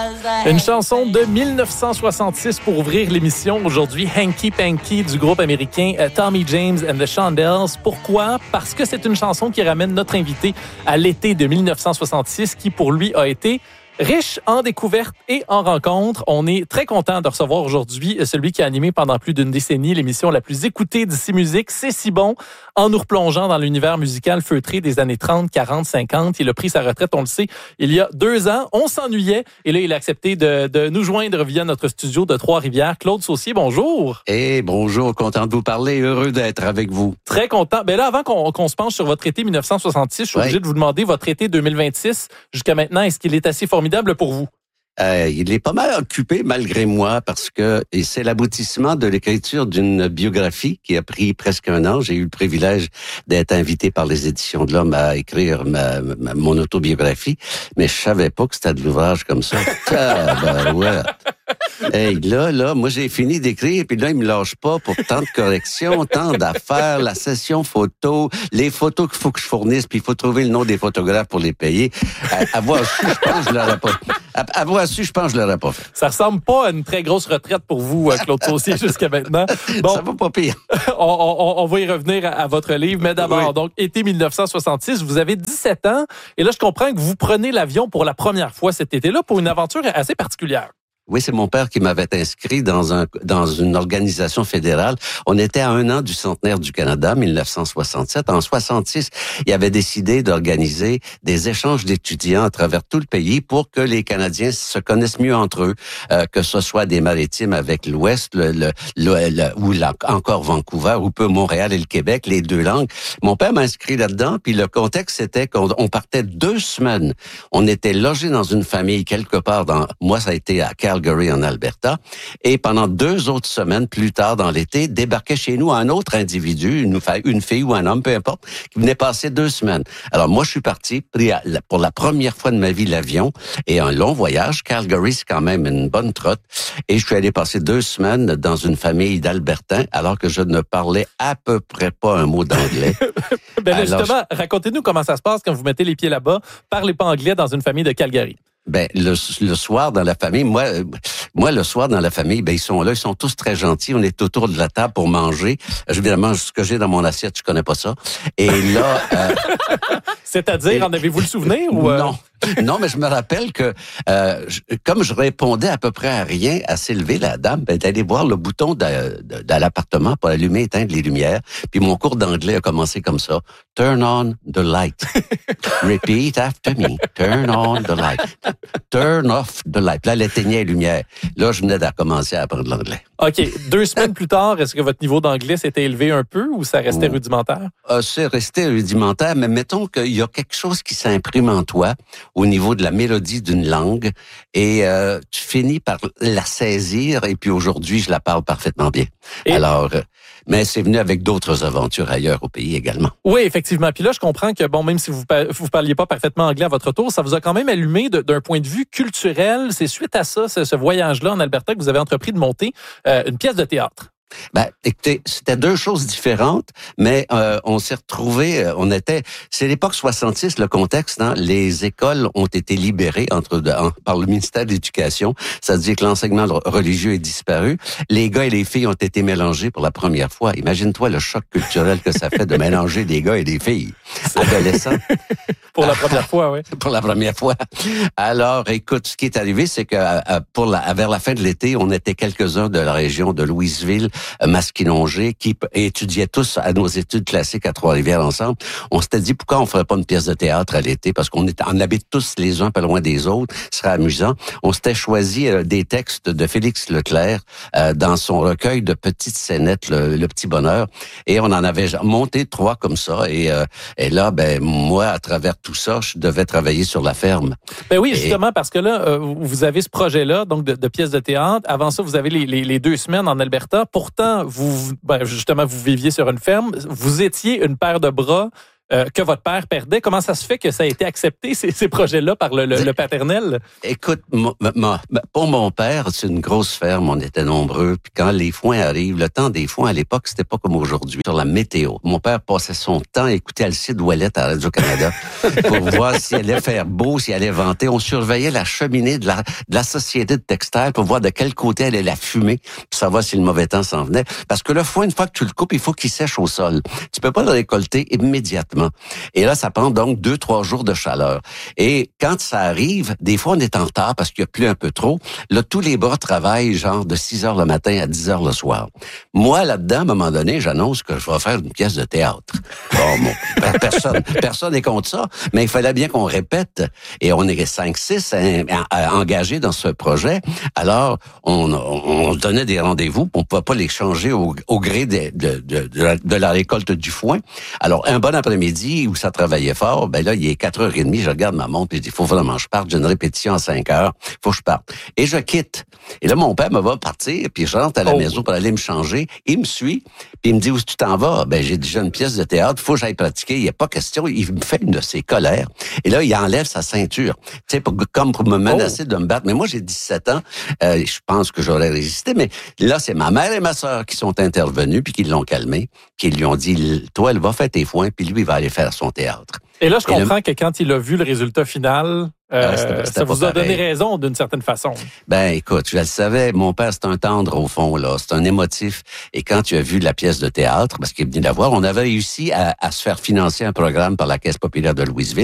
Une chanson de 1966 pour ouvrir l'émission aujourd'hui, Hanky Panky du groupe américain Tommy James and the Shondells. Pourquoi? Parce que c'est une chanson qui ramène notre invité à l'été de 1966 qui pour lui a été riche en découvertes et en rencontres. On est très content de recevoir aujourd'hui celui qui a animé pendant plus d'une décennie l'émission la plus écoutée d'ici Musique, C'est si bon, en nous replongeant dans l'univers musical feutré des années 30, 40, 50. Il a pris sa retraite, on le sait, il y a 2 ans. On s'ennuyait et là, il a accepté de nous joindre via notre studio de Trois-Rivières. Claude Saucier, bonjour. Bonjour, content de vous parler, heureux d'être avec vous. Très content. Ben là, avant qu'on se penche sur votre été 1966, je suis obligé de vous demander votre été 2026. Jusqu'à maintenant, est-ce qu'il est assez formidable pour vous? Il est pas mal occupé malgré moi parce que c'est l'aboutissement de l'écriture d'une biographie qui a pris presque 1 an. J'ai eu le privilège d'être invité par les Éditions de l'Homme à écrire mon autobiographie, mais je savais pas que c'était de l'ouvrage comme ça. Ouais. Hey, là, moi j'ai fini d'écrire, puis là il me lâche pas pour tant de corrections, tant d'affaires, la session photo, les photos qu'il faut que je fournisse, puis il faut trouver le nom des photographes pour les payer. Avoir su, je pense que je l'aurais pas. Avoir su, je pense que je l'aurais pas fait. Ça ressemble pas à une très grosse retraite pour vous, Claude Saucier, jusqu'à maintenant. Bon, ça va pas pire. On va y revenir à votre livre, mais d'abord, donc, été 1966, vous avez 17 ans, et là, je comprends que vous prenez l'avion pour la première fois cet été-là pour une aventure assez particulière. Oui, c'est mon père qui m'avait inscrit dans une organisation fédérale. On était à 1 an du centenaire du Canada, 1967. En 66, il avait décidé d'organiser des échanges d'étudiants à travers tout le pays pour que les Canadiens se connaissent mieux entre eux, que ce soit des maritimes avec l'Ouest, encore Vancouver, ou peu Montréal et le Québec, les 2 langues. Mon père m'a inscrit là-dedans, puis le contexte c'était qu'on partait 2 semaines. On était logé dans une famille quelque part moi ça a été à Calgary en Alberta, et pendant 2 autres semaines plus tard dans l'été, débarquait chez nous un autre individu, une fille ou un homme, peu importe, qui venait passer 2 semaines. Alors moi, je suis parti, pris pour la première fois de ma vie l'avion, et un long voyage. Calgary, c'est quand même une bonne trotte, et je suis allé passer 2 semaines dans une famille d'Albertains, alors que je ne parlais à peu près pas un mot d'anglais. Justement, racontez-nous comment ça se passe quand vous mettez les pieds là-bas. Parlez pas anglais dans une famille de Calgary. Le soir dans la famille, moi le soir dans la famille, ils sont là, ils sont tous très gentils, on est autour de la table pour manger. Évidemment, ce que j'ai dans mon assiette, je connais pas ça. Et là c'est-à-dire, en avez-vous le souvenir ou Non, mais je me rappelle que comme je répondais à peu près à rien, assez élevé, la dame est allée voir le bouton de l'appartement pour allumer et éteindre les lumières. Puis mon cours d'anglais a commencé comme ça. Turn on the light. Repeat after me. Turn on the light. Turn off the light. Là, elle éteignait les lumières. Là, je venais de commencer à apprendre l'anglais. OK. 2 semaines plus tard, est-ce que votre niveau d'anglais s'était élevé un peu ou ça restait rudimentaire? C'est resté rudimentaire, mais mettons qu'il y a quelque chose qui s'imprime en toi au niveau de la mélodie d'une langue et tu finis par la saisir et puis aujourd'hui, je la parle parfaitement bien. Alors, mais c'est venu avec d'autres aventures ailleurs au pays également. Oui, effectivement. Puis là, je comprends que, même si vous parliez pas parfaitement anglais à votre tour, ça vous a quand même allumé d'un point de vue culturel. C'est suite à ça, ce voyage-là en Alberta, que vous avez entrepris de monter une pièce de théâtre. Écoutez, c'était 2 choses différentes, mais on s'est retrouvés, c'est l'époque 66, le contexte, hein, les écoles ont été libérées par le ministère de l'Éducation, c'est-à-dire que l'enseignement religieux est disparu, les gars et les filles ont été mélangés pour la première fois. Imagine-toi le choc culturel que ça fait de mélanger des gars et des filles adolescents. Pour la première fois, oui. Pour la première fois. Alors, écoute, ce qui est arrivé, c'est que vers la fin de l'été, on était quelques-uns de la région de Louisville, Masquinongé, qui étudiaient tous à nos études classiques à Trois-Rivières ensemble. On s'était dit, pourquoi on ferait pas une pièce de théâtre à l'été? Parce qu'on habite tous les uns pas loin des autres. Ce serait amusant. On s'était choisi des textes de Félix Leclerc dans son recueil de petites scénettes, le Petit Bonheur. Et on en avait monté 3 comme ça. Et là, moi, à travers tout ça, je devais travailler sur la ferme. Oui, justement, parce que là, vous avez ce projet-là, donc de pièce de théâtre. Avant ça, vous avez les 2 semaines en Alberta. Pourtant, vous viviez sur une ferme. Vous étiez une paire de bras que votre père perdait. Comment ça se fait que ça a été accepté, ces projets-là, par le paternel? Écoute, pour mon père, c'est une grosse ferme, on était nombreux. Puis quand les foins arrivent, le temps des foins, à l'époque, c'était pas comme aujourd'hui. Sur la météo, mon père passait son temps à écouter Alcide Ouellette à Radio-Canada pour voir s'il allait faire beau, s'il allait venter. On surveillait la cheminée de la société de textile pour voir de quel côté allait la fumée, pour savoir si le mauvais temps s'en venait. Parce que le foin, une fois que tu le coupes, il faut qu'il sèche au sol. Tu peux pas le récolter immédiatement. Et là, ça prend donc 2-3 jours de chaleur. Et quand ça arrive, des fois, on est en retard parce qu'il y a plu un peu trop. Là, tous les bras travaillent genre de 6 heures le matin à 10 heures le soir. Moi, là-dedans, à un moment donné, j'annonce que je vais faire une pièce de théâtre. Bon, personne n'est contre ça, mais il fallait bien qu'on répète. Et on est 5-6 engagés dans ce projet. Alors, on se donnait des rendez-vous, on ne pouvait pas les changer au gré de la récolte du foin. Alors, un bon après-midi où ça travaillait fort, ben là, il est 4h30, je regarde ma montre et je dis, faut vraiment que je parte, j'ai une répétition à 5 heures, faut que je parte. Et je quitte. Et là, mon père me va partir, puis je rentre à la maison pour aller me changer. Il me suit, puis il me dit, où tu t'en vas? Ben, j'ai déjà une pièce de théâtre, faut que j'aille pratiquer, il n'y a pas question. Il me fait une de ses colères. Et là, il enlève sa ceinture, tu sais, comme pour me menacer de me battre. Mais moi, j'ai 17 ans, je pense que j'aurais résisté, mais là, c'est ma mère et ma sœur qui sont intervenues, puis qui l'ont calmé, qui lui ont dit, toi, elle va faire tes foins, puis lui, il va aller faire son théâtre. Et là, je comprends que quand il a vu le résultat final, ça vous a donné raison d'une certaine façon. Ben, écoute, je le savais, mon père, c'est un tendre au fond, là. C'est un émotif. Et quand tu as vu la pièce de théâtre, parce qu'il est venu la voir, on avait réussi à se faire financer un programme par la Caisse populaire de Louisville.